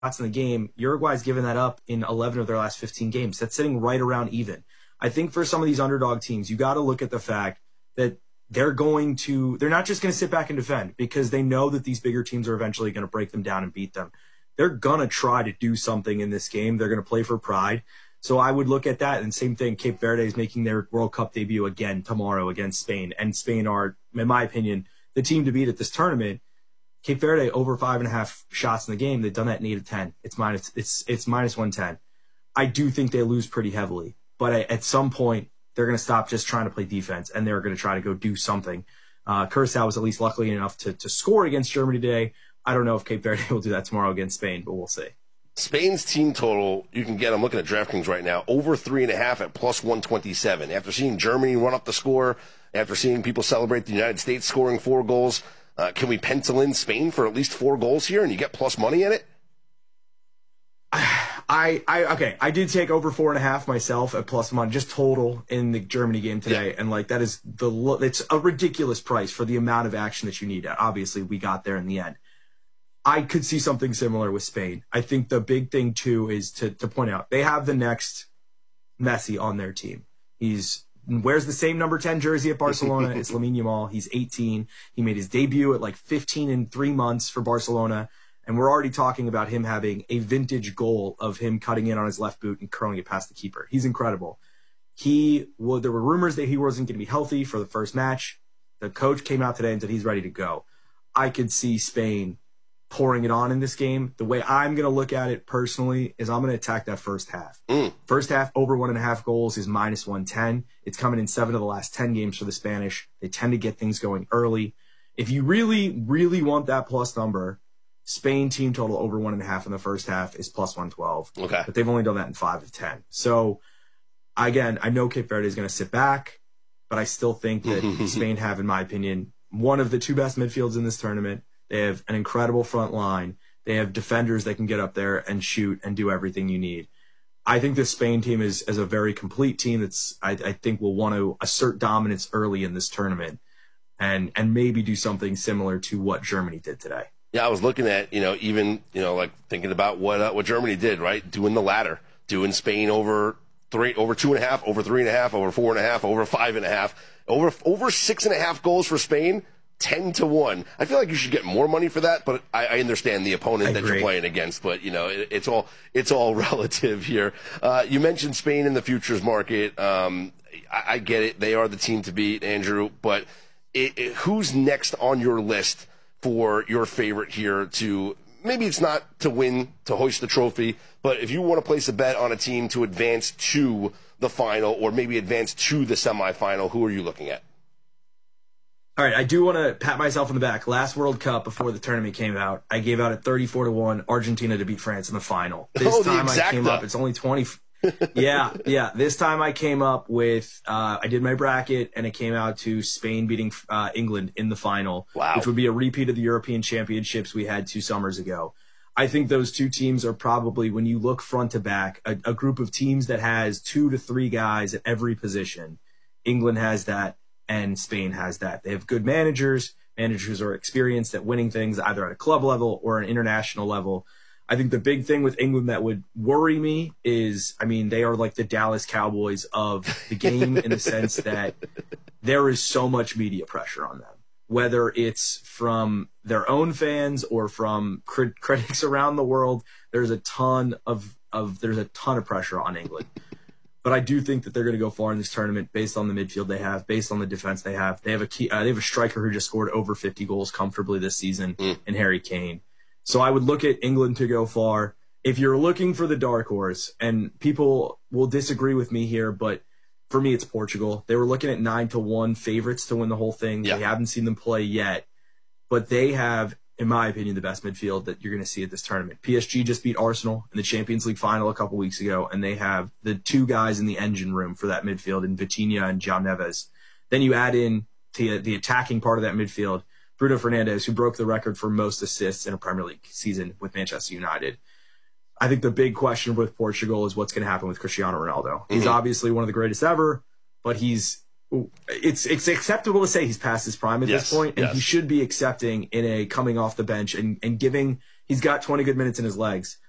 shots in the game. Uruguay's given that up in 11 of their last 15 games. That's sitting right around even. I think for some of these underdog teams, you got to look at the fact that they're not just going to sit back and defend because they know that these bigger teams are eventually going to break them down and beat them. They're going to try to do something in this game. They're going to play for pride. So I would look at that, and same thing, Cape Verde is making their World Cup debut again tomorrow against Spain, and Spain are, in my opinion, the team to beat at this tournament. Cape Verde over 5.5 shots in the game. They've done that in 8 of 10. It's minus 110. I do think they lose pretty heavily, but at some point they're going to stop just trying to play defense, and they're going to try to go do something. Curacao was at least lucky enough to score against Germany today. I don't know if Cape Verde will do that tomorrow against Spain, but we'll see. Spain's team total, you can get, I'm looking at DraftKings right now, over 3.5 at plus 127. After seeing Germany run up the score, after seeing people celebrate the United States scoring 4 goals, can we pencil in Spain for at least 4 goals here and you get plus money in it? Okay. I did take over 4.5 myself at plus money, just total in the Germany game today. Yeah. And that is it's a ridiculous price for the amount of action that you need. Obviously we got there in the end. I could see something similar with Spain. I think the big thing, too, is to point out they have the next Messi on their team. He wears the same number 10 jersey at Barcelona. It's Lamine Yamal. He's 18. He made his debut at 15 in 3 months for Barcelona. And we're already talking about him having a vintage goal of him cutting in on his left boot and curling it past the keeper. He's incredible. There were rumors that he wasn't going to be healthy for the first match. The coach came out today and said he's ready to go. I could see Spain pouring it on in this game. The way I'm going to look at it personally is I'm going to attack that first half. First half, over 1.5 goals is minus 110. It's coming in 7 of the last 10 games for the Spanish. They tend to get things going early. If you really, really want that plus number, Spain team total over 1.5 in the first half is plus 112. Okay. But they've only done that in 5 of 10. So, again, I know Cape Verde is going to sit back, but I still think that Spain have, in my opinion, one of the 2 best midfields in this tournament. They have an incredible front line. They have defenders that can get up there and shoot and do everything you need. I think this Spain team is a very complete team that's I think will want to assert dominance early in this tournament and maybe do something similar to what Germany did today. Yeah, I was looking at, thinking about what Germany did, right? Doing the latter, doing Spain over 2.5, over 3.5, over 4.5, over 5.5, over 6.5 goals for Spain. 10-1. I feel like you should get more money for that, but I understand the opponent that you're playing against. But it's all relative here. You mentioned Spain in the futures market. I get it; they are the team to beat, Andrew. But who's next on your list for your favorite here? To maybe it's not to win, to hoist the trophy, but if you want to place a bet on a team to advance to the final or maybe advance to the semifinal, who are you looking at? All right, I do want to pat myself on the back. Last World Cup, before the tournament came out, I gave out at 34-1 Argentina to beat France in the final. This time I came up, it's only 20. Yeah. This time I came up with, I did my bracket, and it came out to Spain beating England in the final, which would be a repeat of the European Championships we had 2 summers ago. I think those 2 teams are probably, when you look front to back, a group of teams that has 2 to 3 guys at every position. England has that. And Spain has that. They have good managers. Managers are experienced at winning things either at a club level or an international level. I think the big thing with England that would worry me is, they are like the Dallas Cowboys of the game in the sense that there is so much media pressure on them, whether it's from their own fans or from critics around the world. There's a ton of pressure on England. But I do think that they're going to go far in this tournament based on the midfield they have, based on the defense they have. They have a striker who just scored over 50 goals comfortably this season in Harry Kane. So I would look at England to go far. If you're looking for the dark horse, and people will disagree with me here, but for me it's Portugal. They were looking at 9-1 favorites to win the whole thing. Yeah. They haven't seen them play yet, but they have, in my opinion, the best midfield that you're going to see at this tournament. PSG just beat Arsenal in the Champions League final a couple weeks ago, and they have the 2 guys in the engine room for that midfield in Vitinha and João Neves. Then you add in to the attacking part of that midfield, Bruno Fernandes, who broke the record for most assists in a Premier League season with Manchester United. I think the big question with Portugal is what's going to happen with Cristiano Ronaldo. He's obviously one of the greatest ever, but it's acceptable to say he's past his prime at this point, and he should be accepting in a coming off the bench and giving. He's got 20 good minutes in his legs.